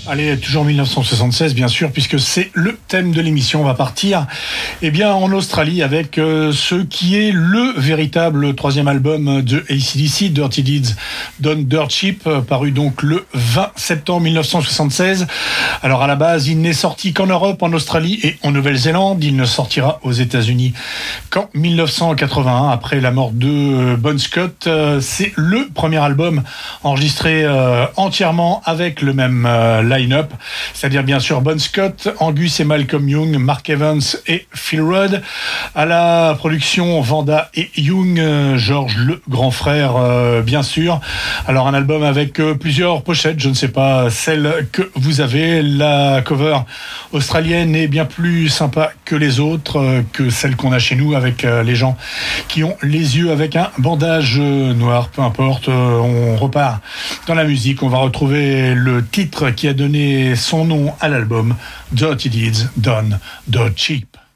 Allez, toujours 1976, bien sûr, puisque c'est le thème de l'émission. On va partir, en Australie avec ce qui est le véritable troisième album de AC/DC, Dirty Deeds Done Dirt Cheap, paru donc le 20 septembre 1976. Alors, à la base, il n'est sorti qu'en Europe, en Australie et en Nouvelle-Zélande. Il ne sortira aux États-Unis qu'en 1981, après la mort de Bon Scott. C'est le premier album enregistré entièrement avec le même line-up, c'est-à-dire bien sûr Bon Scott, Angus et Malcolm Young, Mark Evans et Phil Rudd. À la production, Vanda et Young, George le grand frère, bien sûr. Alors un album avec plusieurs pochettes, je ne sais pas celle que vous avez. La cover australienne est bien plus sympa que les autres, que celle qu'on a chez nous avec les gens qui ont les yeux avec un bandage noir. Peu importe, on repart dans la musique. On va retrouver le titre qui a donné son nom à l'album, Dirty Deeds Done Dirt Cheap.